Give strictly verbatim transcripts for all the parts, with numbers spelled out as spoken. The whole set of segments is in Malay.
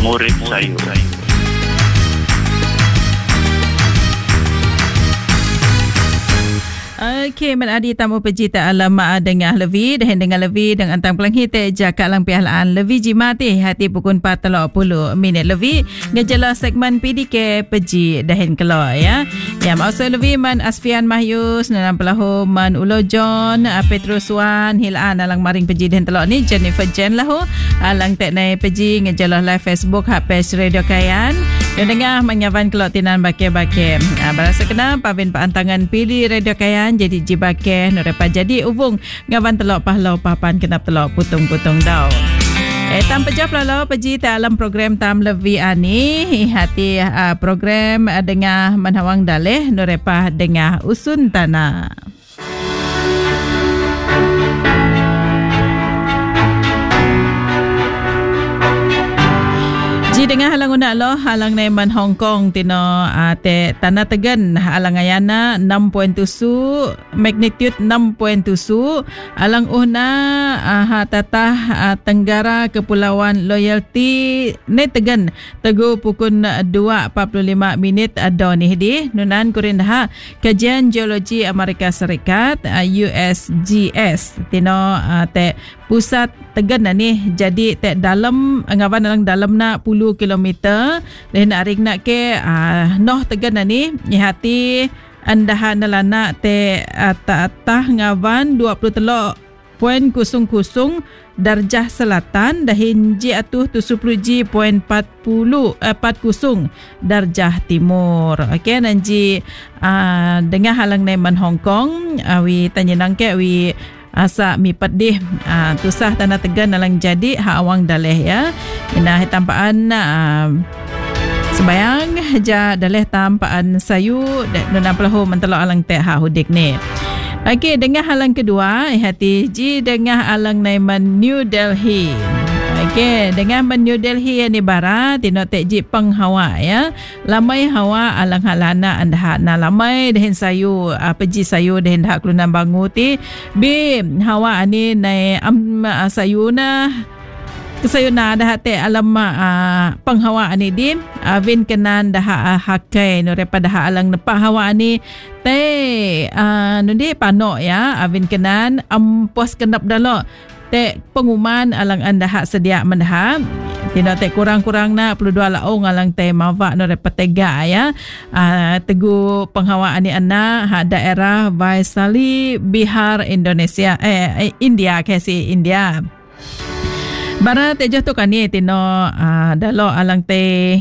murid saya. Okey, man adi tamu pejita alam maa dengan Levi dan dengan Levi dengan antang pelanghi te jakak lang pialaan Levi jimati hati pukul empat tiga puluh minit Levi ngejala segmen P D K peji dahin kelo ya. Ya maksud Levi man Asfian Mahyus enam puluh man Ulo John Petrus Wan hilaan alang maring peji dahin telok ni Jennifer Jen lahu alang tek nai peji ngejala live Facebook hak page Radio Kayan dan dengar menyavan kelo tinan bake-bake. Ah berasa kena pavin paantangan pilih Radio Kayan jadi jibake norepa jadi uvung ngawan telok pahlau papan kenap telok putung-putung dau. Eh tam pejap lalau peji dalam program tam Levi ani hati uh, program uh, dengar menhawang daleh norepa dengar usun tanah. Ji dengan halang unak lo halang naiman Hong Kong tino uh, te tanah tegan halang ayana enam poin tujuh magnitude enam poin tujuh alang uhna uh, ha tatah uh, tenggara kepulauan Loyalty ne tegan tegu pukul dua empat puluh lima minit ado ni di nunan kurin ha kajian geologi Amerika Serikat uh, U S G S tino uh, te pusat tegan ni jadi te dalam ngawan dalam dalam na puluh kilometer dan aring nak ke uh, noh tegan ni hati andahan nalana te atah ngawan dua puluh tiga poin kosong kosong darjah selatan dahin ji atuh tujuh puluh ji poin empat puluh empat kosong darjah timur. Okey nanji uh, dengar halang naiman Hong Kong awi uh, tanya nang ke awi asa mi pedih uh, tusah tanah tegan dalang jadi hak awang daleh ya. Ina tampaan uh, sebayang ja daleh tampaan sayu enam puluh mentelok alang teh hak hudik ni. Okey, dengar halang kedua hati ji dengar alang naiman New Delhi. Okey, dengan New Delhi ni barat tino tek ji peng hawa ya. Lamai hawa alang halana anda na lamai dehin sayu uh, peji sayu dehin hak kelunan bangu ti bi hawa ani nai am uh, sayuna kesayuna dah te alam uh, peng hawa ani di uh, vin kenan dah uh, hakai no repa dah alang nepah hawa ani te uh, nundi panok ya avin kenan ampos kenap dalo te pengumuman alang anda hak sedia mendah tidak te kurang-kurang na perlu dua laung alang te mawak no repetega ya uh, tegu penghawaan ni ana hak daerah Vaisali Bihar Indonesia eh India kasi India barat te jatuh kan ni tino uh, dalo alang te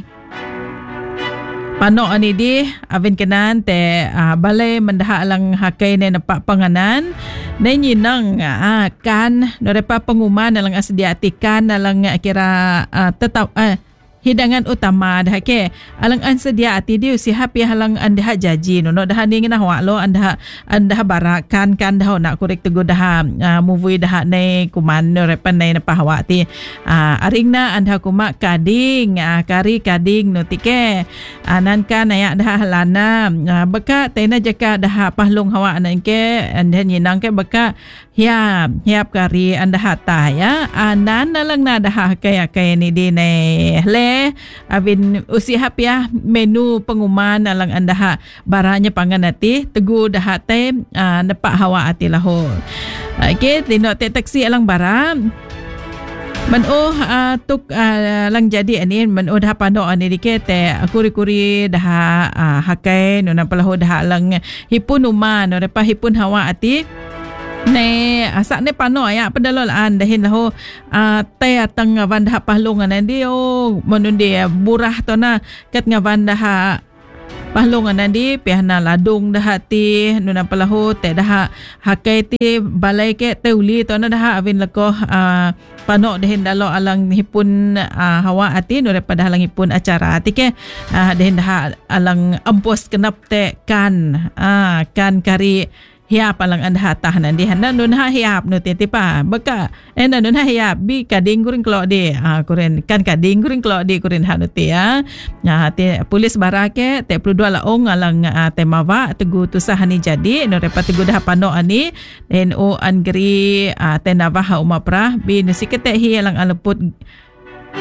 panok ani di avin kenan te uh, balai mendah alang hakai ne nepak panganan ne nyinang uh, kan norepa pengumuman alang asediatikan alang kira uh, tetap uh, hidangan utama dah ke alang an sedia ati dia siap ya halang anda jaji no no dah ni ngena wa lo anda anda barakan kan dah nak korek teguh dah uh, movie dah nei kuman no repan nei napa hawa ti uh, aring na anda kuma kading uh, kari kading no tike anan kan ayak dah halana uh, beka tena jaka dah pahlung hawa anan ke anda nyinang ke beka hiap hiap kari anda hata ya anan nalang na dah kaya kaya ni di nei le Abin usihap ya menu pengumuman alang anda ha baranya pangan ati tegu dah te uh, nepak hawa ati lahu. Okey tino te taksi alang bara man oh uh, tuk uh, lang jadi ani man oh dah pandok ani dike te kuri-kuri dah uh, hakai no napalahu dah alang hipun uma no repa hipun hawa ati ne asak ne pano ya pedalolan dahin lahu uh, te atang ngawan dah pahlungan nanti oh menundi burah to na kat ngawan dah pahlungan nanti pihana ladung dah hati nuna pelahu te dah hakai ti balai ke teuli to na dah avin lekoh uh, panok dahin dalo alang hipun uh, hawa ati no daripada alang hipun acara ati ke uh, dahin dah alang ampos kenap te kan uh, kan kari hiap alang anda tah nanti handa nun ha hiap nu ti pa beka ena nun ha hiap bi kading kuring kelo de ah kuren kan kading kuring kelo de kuren ha nu ti ya nah ti polis barake te perlu dua laung alang uh, temawa tegu tusah ni jadi no repa tegu dah pano ani den o angri uh, tenava ha umapra bi nasi kete hi alang aleput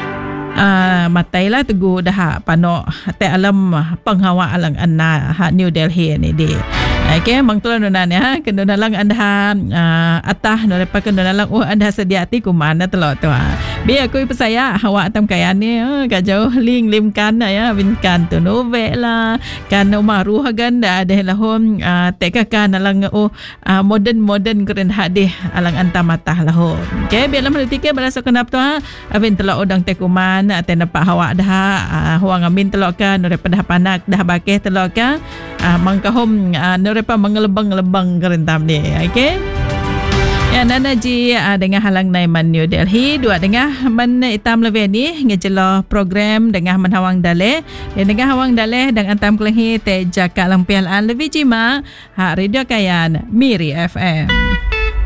uh, matailah teguh dah panok te alam penghawa alang anna ha New Delhi ni di. Okey, mang tulan nunan ya, kena dalang anda uh, atah no lepas kena dalang oh anda sedia ti ku mana telok tu. Bi aku pesaya hawa atam kaya ni uh, ka jauh ling lim kan ya bin kan tu novela kan umaru ganda deh lahom uh, tekakan alang oh uh, modern modern keren hadih alang anta matah lahom. Okey, bi alam retike balasa kenap tu ha abin telok odang tekuman ate nampak hawa dah uh, huang amin telok kan no lepas dah panak dah bakeh telok kan uh, mangkahom uh, pa mengelebang-lebang kerentam ni. Okey. Ya nana ji uh, dengan halang naiman New Delhi dua dengan man itam lewe ni ngejelo program dengan menhawang daleh dan dengan hawang daleh dan antam kelehi te jaka lampial an lewi jima ha radio kayan Miri F M.